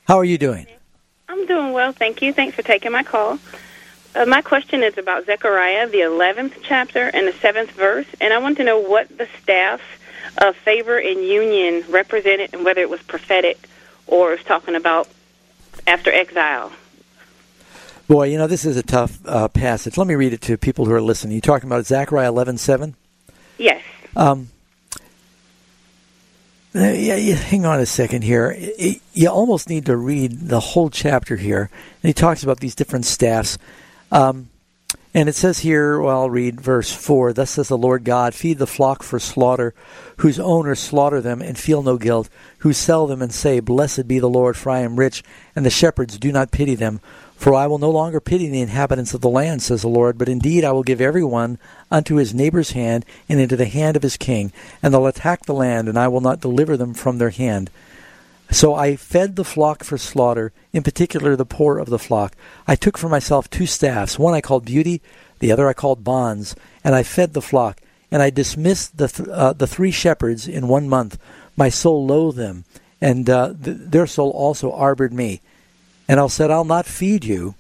How are you doing? I'm doing well, thank you. Thanks for taking my call. My question is about Zechariah, the 11th chapter and the 7th verse, and I want to know what the staff of favor and union represented and whether it was prophetic or it was talking about after exile. Boy, this is a tough passage. Let me read it to people who are listening. You're talking about Zechariah 11:7? Yes. Hang on a second here. You almost need to read the whole chapter here. And he talks about these different staffs. And it says here, well, I'll read verse 4. Thus says the Lord God, feed the flock for slaughter, whose owners slaughter them and feel no guilt, who sell them and say, blessed be the Lord, for I am rich, and the shepherds do not pity them. For I will no longer pity the inhabitants of the land, says the Lord, but indeed I will give everyone unto his neighbor's hand and into the hand of his king, and they'll attack the land, and I will not deliver them from their hand. So I fed the flock for slaughter, in particular the poor of the flock. I took for myself 2 staffs, one I called beauty, the other I called bonds, and I fed the flock. And I dismissed the 3 shepherds in 1 month. My soul loathed them, and their soul also arbored me. And I said, I'll not feed you.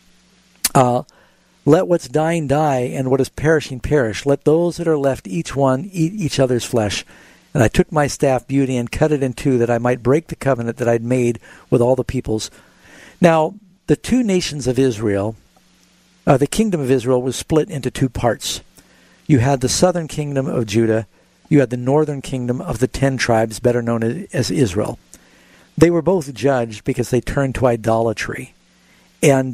Let what's dying die, and what is perishing perish. Let those that are left, each one, eat each other's flesh. And I took my staff, beauty, and cut it in 2, that I might break the covenant that I'd made with all the peoples. Now, the 2 nations of Israel, the kingdom of Israel was split into 2 parts. You had the southern kingdom of Judah. You had the northern kingdom of the 10 tribes, better known as Israel. They were both judged because they turned to idolatry. And,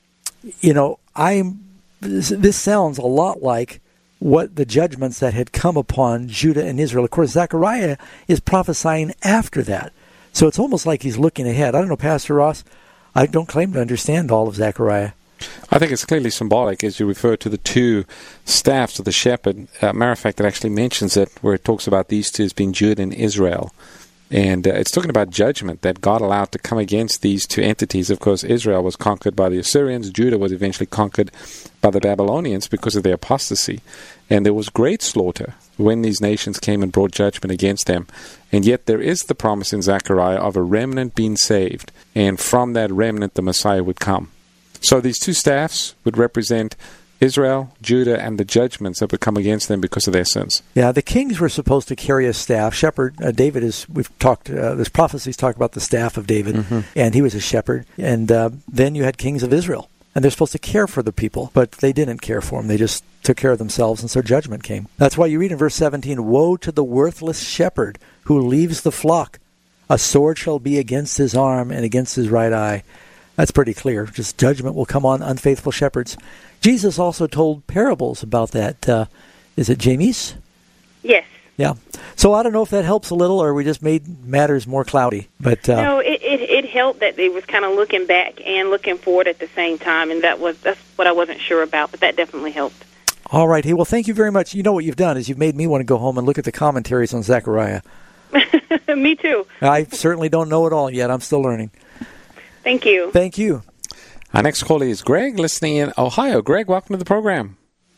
this sounds a lot like what the judgments that had come upon Judah and Israel. Of course, Zechariah is prophesying after that. So it's almost like he's looking ahead. I don't know, Pastor Ross, I don't claim to understand all of Zechariah. I think it's clearly symbolic as you refer to the 2 staffs of the shepherd. Matter of fact, it actually mentions it where it talks about these 2 as being Judah and Israel. And it's talking about judgment that God allowed to come against these 2 entities. Of course, Israel was conquered by the Assyrians. Judah was eventually conquered by the Babylonians because of their apostasy. And there was great slaughter when these nations came and brought judgment against them. And yet there is the promise in Zechariah of a remnant being saved. And from that remnant, the Messiah would come. So these 2 staffs would represent Israel, Judah, and the judgments that would come against them because of their sins. Yeah, the kings were supposed to carry a staff. Shepherd, David we've talked, there's prophecies talk about the staff of David, and he was a shepherd. And then you had kings of Israel, and they're supposed to care for the people, but they didn't care for them. They just took care of themselves, and so judgment came. That's why you read in verse 17, woe to the worthless shepherd who leaves the flock. A sword shall be against his arm and against his right eye. That's pretty clear. Just judgment will come on unfaithful shepherds. Jesus also told parables about that. Is it James? Yes. Yeah. So I don't know if that helps a little, or we just made matters more cloudy. But no, it helped that it was kind of looking back and looking forward at the same time, and that's what I wasn't sure about, but that definitely helped. All right. Hey, well, thank you very much. You know what you've done is you've made me want to go home and look at the commentaries on Zechariah. Me too. I certainly don't know it all yet. I'm still learning. Thank you. Thank you. Our next caller is Greg, listening in Ohio. Greg, welcome to the program.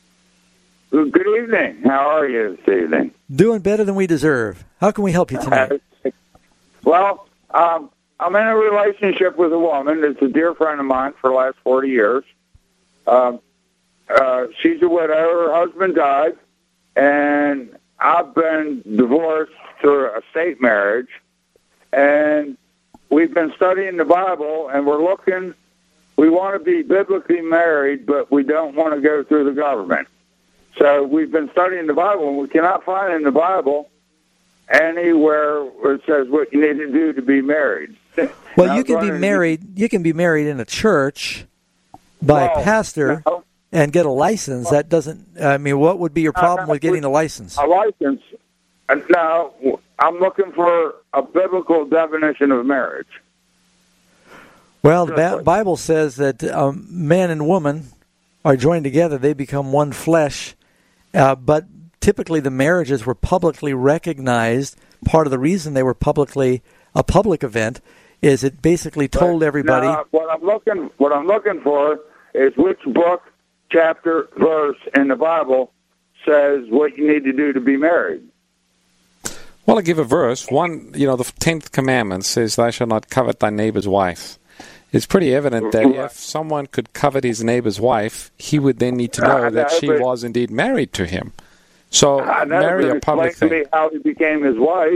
Good evening. How are you this evening? Doing better than we deserve. How can we help you tonight? Well, I'm in a relationship with a woman that's a dear friend of mine for the last 40 years. She's a widow. Her husband died, and I've been divorced through a state marriage, and we've been studying the Bible, and we want to be biblically married, but we don't want to go through the government. So we've been studying the Bible, and we cannot find in the Bible anywhere where it says what you need to do to be married. Well, you can be married. You can be married in a church by a pastor and get a license. That doesn't. I mean, what would be your problem with getting a license? A license? No, I'm looking for a biblical definition of marriage. Well, the Bible says that man and woman are joined together; they become one flesh. But typically, the marriages were publicly recognized. Part of the reason they were a public event is it basically told everybody. Now, what I'm looking for is which book, chapter, verse in the Bible says what you need to do to be married. Well, I give a verse. One, the 10th commandment says, "Thou shalt not covet thy neighbor's wife." It's pretty evident that if someone could covet his neighbor's wife, he would then need to know that she was indeed married to him. So marry a public thing. Explain to me how he became his wife.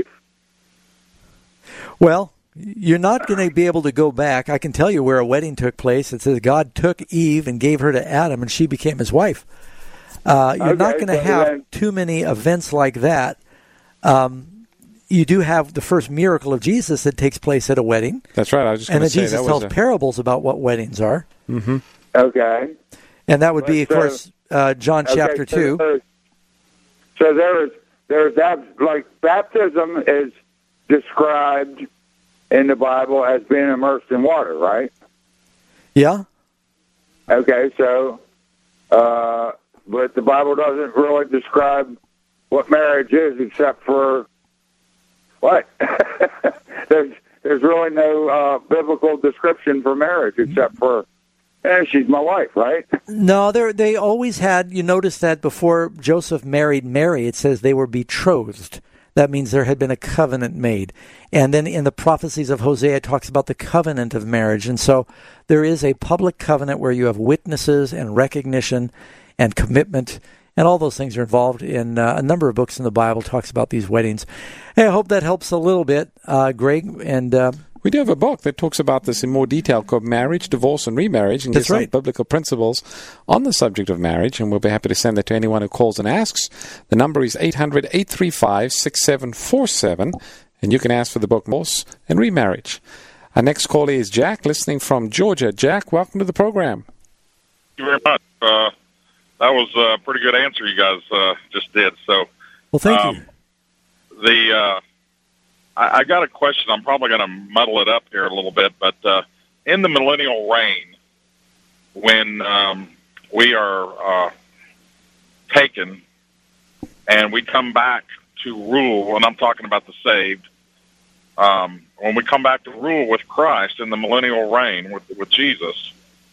Well, you're not going to be able to go back. I can tell you where a wedding took place. It says God took Eve and gave her to Adam, and she became his wife. You're not going to have too many events like that. You do have the first miracle of Jesus that takes place at a wedding. That's right. I was just going to say that. And Jesus tells parables about what weddings are. Mm-hmm. Okay. And that would be, of course, John chapter 2. So there's that, like baptism is described in the Bible as being immersed in water, right? Yeah. Okay, so, but the Bible doesn't really describe what marriage is except for what? There's really no biblical description for marriage except for, she's my wife, right? No, they always had, you notice that before Joseph married Mary, it says they were betrothed. That means there had been a covenant made. And then in the prophecies of Hosea, it talks about the covenant of marriage. And so there is a public covenant where you have witnesses and recognition and commitment, and all those things are involved in a number of books in the Bible talks about these weddings. Hey, I hope that helps a little bit, Greg. And we do have a book that talks about this in more detail called Marriage, Divorce, and Remarriage, and gives some biblical principles on the subject of marriage, and we'll be happy to send that to anyone who calls and asks. The number is 800-835-6747, and you can ask for the book Divorce and Remarriage. Our next caller is Jack, listening from Georgia. Jack, welcome to the program. Thank you very much. That was a pretty good answer you guys just did. So, well, thank you. I got a question. I'm probably going to muddle it up here a little bit, but in the millennial reign, when we are taken and we come back to rule, and I'm talking about the saved, when we come back to rule with Christ in the millennial reign with Jesus,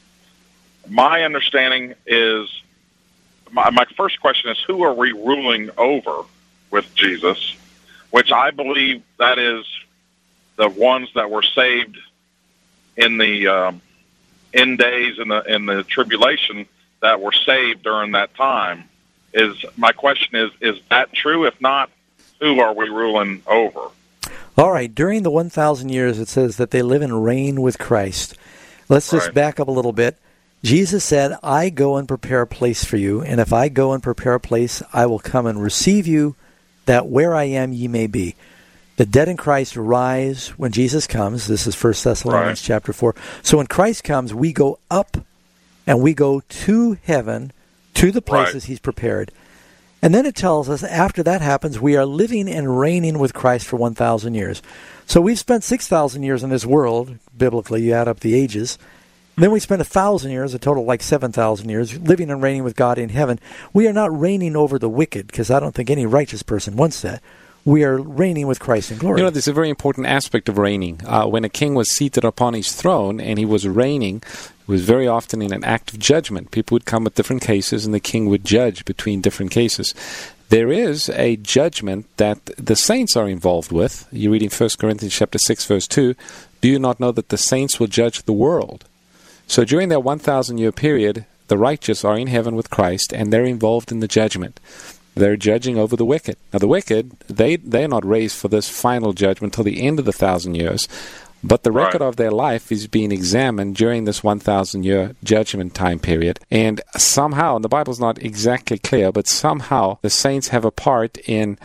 my understanding is, my first question is, who are we ruling over with Jesus? Which I believe that is the ones that were saved in the end days in the tribulation that were saved during that time. My question is that true? If not, who are we ruling over? All right. During the 1,000 years, it says that they live and reign with Christ. Let's just back up a little bit. Jesus said, I go and prepare a place for you, and if I go and prepare a place, I will come and receive you, that where I am ye may be. The dead in Christ rise when Jesus comes. This is 1 Thessalonians chapter 4. So when Christ comes, we go up and we go to heaven, to the places he's prepared. And then it tells us after that happens, we are living and reigning with Christ for 1,000 years. So we've spent 6,000 years in this world, biblically, you add up the ages. Then we spent 1,000 years, a total like 7,000 years, living and reigning with God in heaven. We are not reigning over the wicked, because I don't think any righteous person wants that. We are reigning with Christ in glory. There's a very important aspect of reigning. When a king was seated upon his throne and he was reigning, it was very often in an act of judgment. People would come with different cases, and the king would judge between different cases. There is a judgment that the saints are involved with. You read in 1 Corinthians chapter 6, verse 2, do you not know that the saints will judge the world? So during that 1,000-year period, the righteous are in heaven with Christ, and they're involved in the judgment. They're judging over the wicked. Now, the wicked, they're not raised for this final judgment till the end of the 1,000 years, but the record of their life is being examined during this 1,000-year judgment time period. And somehow, and the Bible's not exactly clear, but somehow the saints have a part in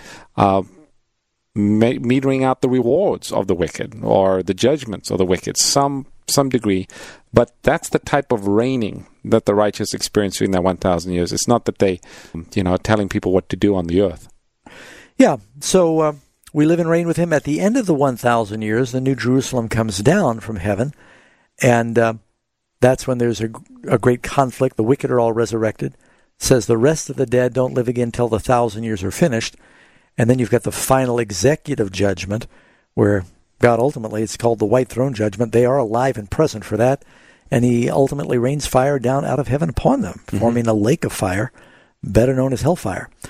metering out the rewards of the wicked or the judgments of the wicked, some degree. But that's the type of reigning that the righteous experience during that 1,000 years. It's not that they, are telling people what to do on the earth. Yeah, so we live and reign with him. At the end of the 1,000 years, the New Jerusalem comes down from heaven, and that's when there's a great conflict. The wicked are all resurrected. It says the rest of the dead don't live again till the 1,000 years are finished. And then you've got the final executive judgment, where God ultimately, it's called the White Throne Judgment. They are alive and present for that. And he ultimately rains fire down out of heaven upon them, forming a lake of fire, better known as hellfire.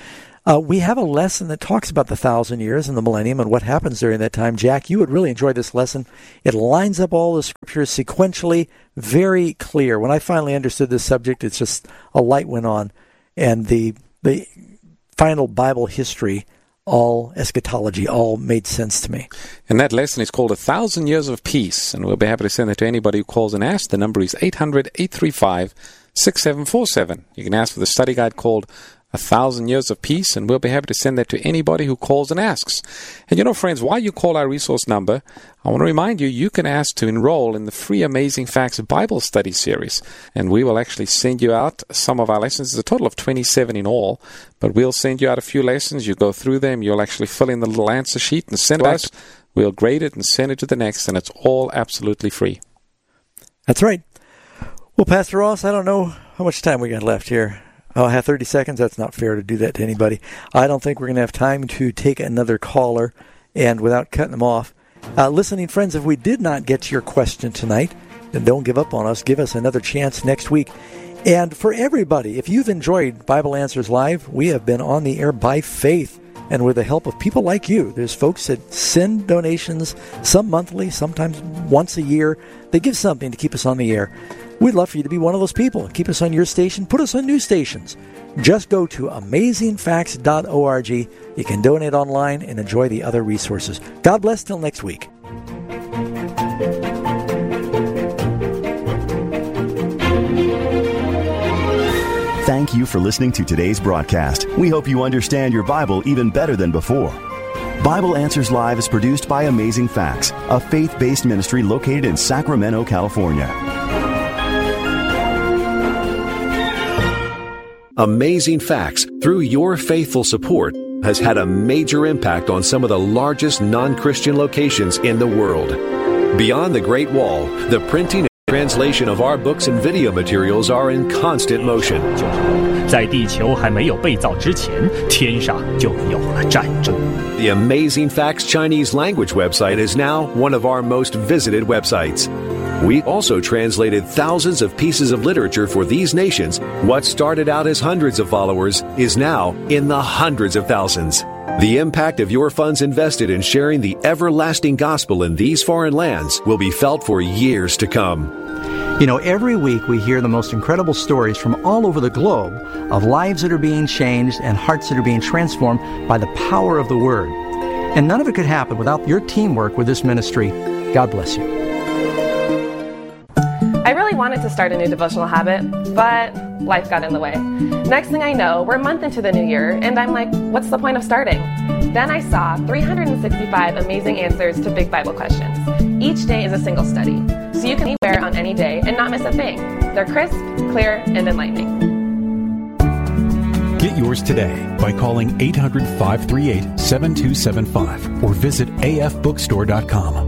We have a lesson that talks about the 1,000 years and the millennium and what happens during that time. Jack, you would really enjoy this lesson. It lines up all the scriptures sequentially, very clear. When I finally understood this subject, it's just a light went on, and the final Bible history, all eschatology, all made sense to me. And that lesson is called 1,000 Years of Peace, and we'll be happy to send that to anybody who calls and asks. The number is 800-835-6747. You can ask for the study guide called 1,000 Years of Peace, and we'll be happy to send that to anybody who calls and asks. And you know, friends, while you call our resource number, I want to remind you, you can ask to enroll in the free Amazing Facts Bible Study Series, and we will actually send you out some of our lessons. It's a total of 27 in all, but we'll send you out a few lessons. You go through them, you'll actually fill in the little answer sheet and send it us. We'll grade it and send it to the next, and it's all absolutely free. That's right. Well, Pastor Ross, I don't know how much time we got left here. Oh, I have 30 seconds. That's not fair to do that to anybody. I don't think we're going to have time to take another caller, and without cutting them off. Listening friends, if we did not get to your question tonight, then don't give up on us. Give us another chance next week. And for everybody, if you've enjoyed Bible Answers Live, we have been on the air by faith and with the help of people like you. There's folks that send donations, some monthly, sometimes once a year. They give something to keep us on the air. We'd love for you to be one of those people. Keep us on your station. Put us on new stations. Just go to amazingfacts.org. You can donate online and enjoy the other resources. God bless till next week. Thank you for listening to today's broadcast. We hope you understand your Bible even better than before. Bible Answers Live is produced by Amazing Facts, a faith-based ministry located in Sacramento, California. Amazing Facts, through your faithful support, has had a major impact on some of the largest non-Christian locations in the world. Beyond the Great Wall, the printing and translation of our books and video materials are in constant motion. 在地球还没有被造之前，天上就有了战争。 The Amazing Facts Chinese language website is now one of our most visited websites. We also translated thousands of pieces of literature for these nations. What started out as hundreds of followers is now in the hundreds of thousands. The impact of your funds invested in sharing the everlasting gospel in these foreign lands will be felt for years to come. You know, every week we hear the most incredible stories from all over the globe of lives that are being changed and hearts that are being transformed by the power of the Word. And none of it could happen without your teamwork with this ministry. God bless you. I really wanted to start a new devotional habit, but life got in the way. Next thing I know, we're a month into the new year, and I'm like, what's the point of starting? Then I saw 365 amazing answers to big Bible questions. Each day is a single study, so you can anywhere on any day and not miss a thing. They're crisp, clear, and enlightening. Get yours today by calling 800-538-7275 or visit afbookstore.com.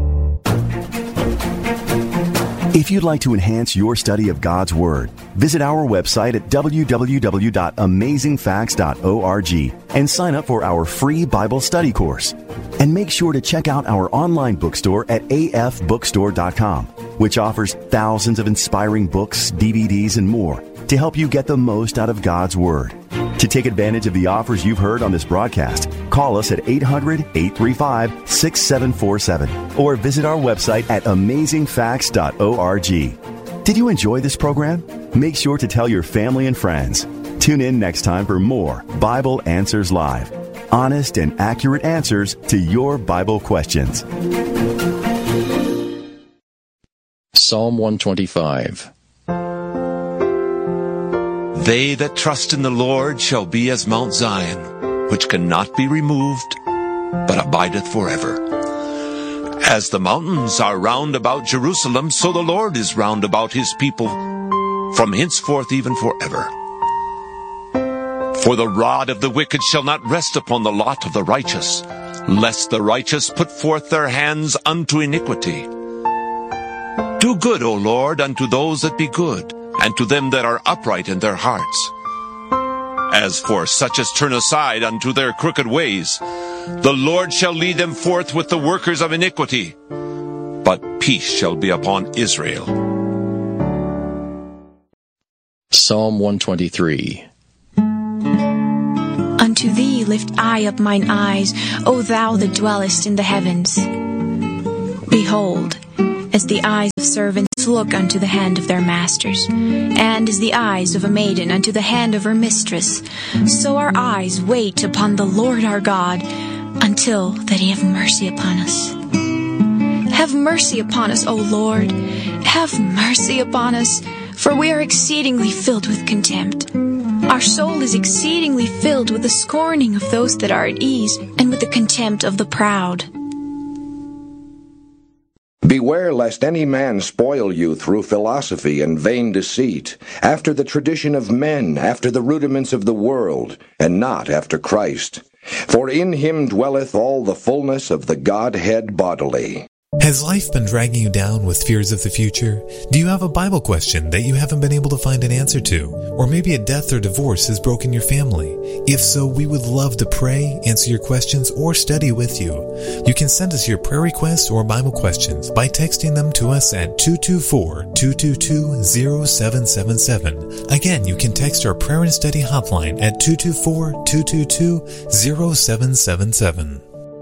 If you'd like to enhance your study of God's Word, visit our website at www.amazingfacts.org and sign up for our free Bible study course. And make sure to check out our online bookstore at afbookstore.com, which offers thousands of inspiring books, DVDs, and more to help you get the most out of God's Word. To take advantage of the offers you've heard on this broadcast, call us at 800-835-6747 or visit our website at amazingfacts.org. Did you enjoy this program? Make sure to tell your family and friends. Tune in next time for more Bible Answers Live. Honest and accurate answers to your Bible questions. Psalm 125. They that trust in the Lord shall be as Mount Zion, which cannot be removed, but abideth forever. As the mountains are round about Jerusalem, so the Lord is round about his people, from henceforth even forever. For the rod of the wicked shall not rest upon the lot of the righteous, lest the righteous put forth their hands unto iniquity. Do good, O Lord, unto those that be good, and to them that are upright in their hearts. As for such as turn aside unto their crooked ways, the Lord shall lead them forth with the workers of iniquity, but peace shall be upon Israel. Psalm 123. Unto unto thee lift I up mine eyes, O thou that dwellest in the heavens. Behold, as the eyes of servants look unto the hand of their masters, and as the eyes of a maiden unto the hand of her mistress, so our eyes wait upon the Lord our God, until that he have mercy upon us. Have mercy upon us, O Lord. Have mercy upon us, for we are exceedingly filled with contempt. Our soul is exceedingly filled with the scorning of those that are at ease, and with the contempt of the proud. Beware lest any man spoil you through philosophy and vain deceit, after the tradition of men, after the rudiments of the world, and not after Christ. For in him dwelleth all the fullness of the Godhead bodily. Has life been dragging you down with fears of the future? Do you have a Bible question that you haven't been able to find an answer to? Or maybe a death or divorce has broken your family? If so, we would love to pray, answer your questions, or study with you. You can send us your prayer requests or Bible questions by texting them to us at 224-222-0777. Again, you can text our prayer and study hotline at 224-222-0777.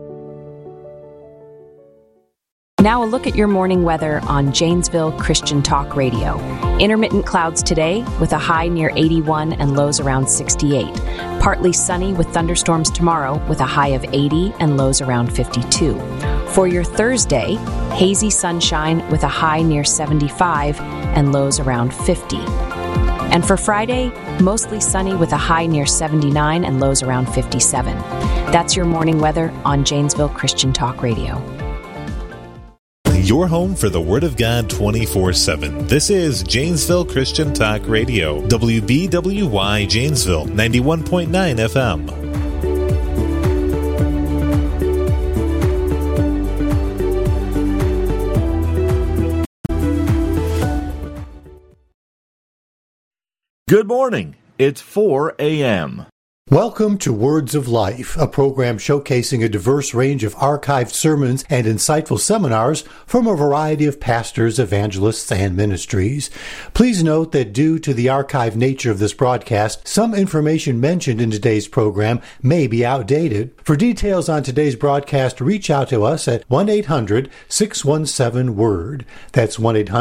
Now a look at your morning weather on Janesville Christian Talk Radio. Intermittent clouds today with a high near 81 and lows around 68. Partly sunny with thunderstorms tomorrow with a high of 80 and lows around 52. For your Thursday, hazy sunshine with a high near 75 and lows around 50. And for Friday, mostly sunny with a high near 79 and lows around 57. That's your morning weather on Janesville Christian Talk Radio. Your home for the Word of God 24/7. This is Janesville Christian Talk Radio, WBWY Janesville, 91.9 FM. Good morning. It's 4 a.m. Welcome to Words of Life, a program showcasing a diverse range of archived sermons and insightful seminars from a variety of pastors, evangelists, and ministries. Please note that due to the archived nature of this broadcast, some information mentioned in today's program may be outdated. For details on today's broadcast, reach out to us at 1-800-617-WORD. That's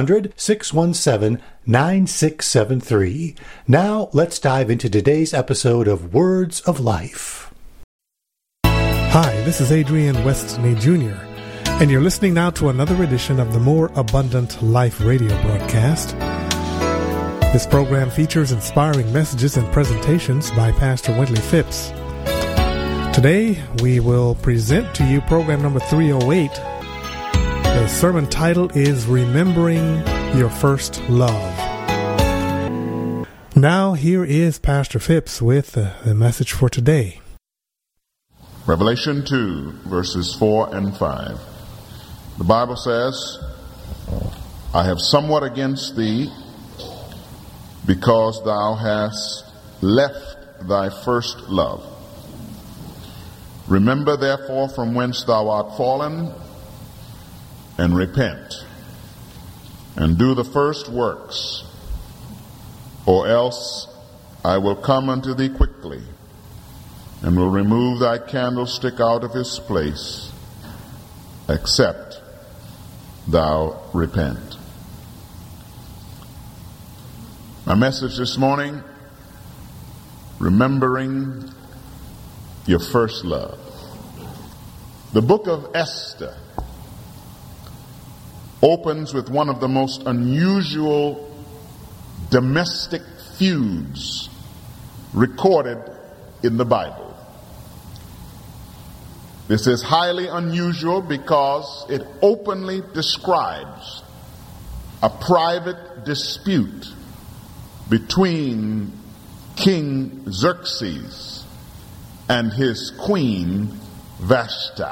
1-800-617-9673. Now, let's dive into today's episode of Words of Life. Hi, this is Adrian Westney Jr., and you're listening now to another edition of the More Abundant Life radio broadcast. This program features inspiring messages and presentations by Pastor Wintley Phipps. Today, we will present to you program number 308. The sermon title is Remembering Your First Love. Now, here is Pastor Phipps with the message for today. Revelation 2, verses 4 and 5. The Bible says, I have somewhat against thee, because thou hast left thy first love. Remember therefore from whence thou art fallen, and repent, and do the first works, or else I will come unto thee quickly, and will remove thy candlestick out of his place, except thou repent. My message this morning, remembering your first love. The book of Esther opens with one of the most unusual domestic feuds recorded in the Bible. This is highly unusual because it openly describes a private dispute between King Xerxes and his queen Vashti.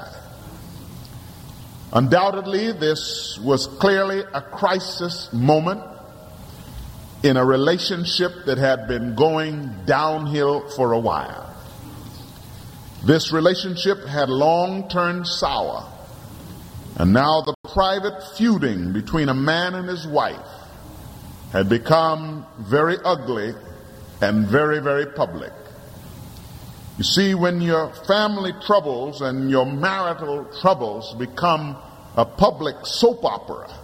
Undoubtedly, this was clearly a crisis moment in a relationship that had been going downhill for a while. This relationship had long turned sour, and now the private feuding between a man and his wife had become very ugly and very, very public. You see, when your family troubles and your marital troubles become a public soap opera,